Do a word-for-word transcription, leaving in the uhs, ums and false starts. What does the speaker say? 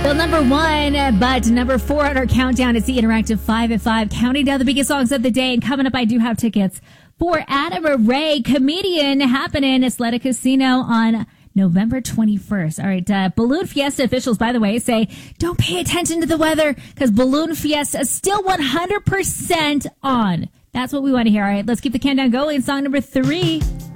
Still number one, uh, but number four on our countdown is the Interactive five at five, counting down the biggest songs of the day. And coming up, I do have tickets for Anna Ray, comedian, happening at Sleta Casino on November twenty-first. All right, uh, Balloon Fiesta officials, by the way, say don't pay attention to the weather because Balloon Fiesta is still one hundred percent on. That's what we want to hear. All right, let's keep the countdown going. Song number three.